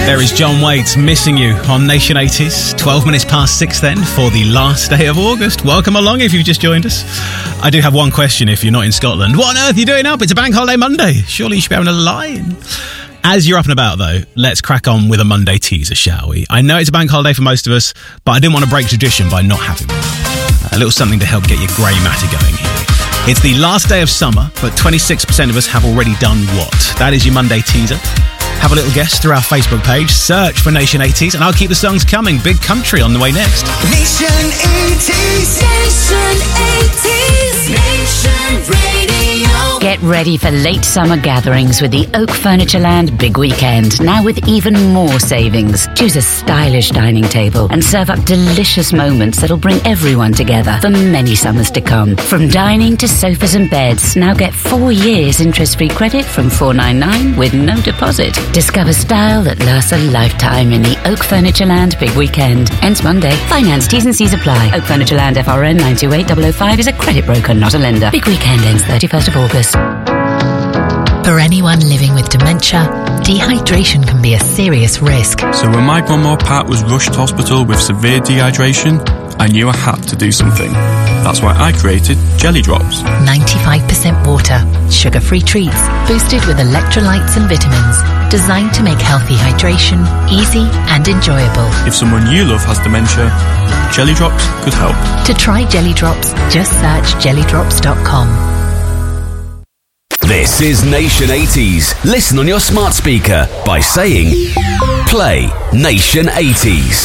There is John Waits, Missing You on Nation 80s. 12 minutes past 6 then for the last day of August. Welcome along if you've just joined us. I do have one question if you're not in Scotland. What on earth are you doing up? It's a bank holiday Monday. Surely you should be having a line. As you're up and about though, let's crack on with a Monday teaser, shall we? I know it's a bank holiday for most of us, but I didn't want to break tradition by not having one. A little something to help get your grey matter going here. It's the last day of summer, but 26% of us have already done what? That is your Monday teaser. Have a little guess through our Facebook page. Search for Nation 80s, and I'll keep the songs coming. Big Country on the way next. Nation 80s. Nation 80s. Nation Radio. Get ready for late summer gatherings with the Oak Furnitureland Big Weekend. Now with even more savings. Choose a stylish dining table and serve up delicious moments that'll bring everyone together for many summers to come. From dining to sofas and beds, now get 4 years interest-free credit from $499 with no deposit. Discover style that lasts a lifetime in the Oak Furnitureland Big Weekend. Ends Monday. Finance T's and C's apply. Oak Furnitureland FRN 928005 is a credit broker, not a lender. Big Weekend ends 31st of August. For anyone living with dementia, dehydration can be a serious risk. So when my grandma Pat was rushed to hospital with severe dehydration, I knew I had to do something. That's why I created Jelly Drops. 95% water, sugar-free treats, boosted with electrolytes and vitamins, designed to make healthy hydration easy and enjoyable. If someone you love has dementia, Jelly Drops could help. To try Jelly Drops, just search jellydrops.com. This is Nation 80s. Listen on your smart speaker by saying, play Nation 80s.